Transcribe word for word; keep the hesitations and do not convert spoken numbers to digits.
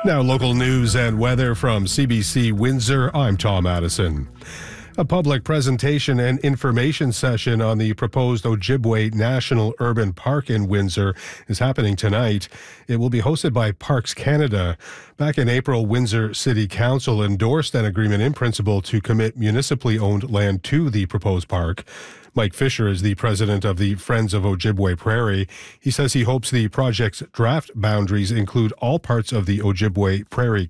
Now, local news and weather from C B C Windsor. I'm Tom Addison. A public presentation and information session on the proposed Ojibway National Urban Park in Windsor is happening tonight. It will be hosted by Parks Canada. Back in April, Windsor City Council endorsed an agreement in principle to commit municipally owned land to the proposed park. Mike Fisher is the president of the Friends of Ojibway Prairie. He says he hopes the project's draft boundaries include all parts of the Ojibway Prairie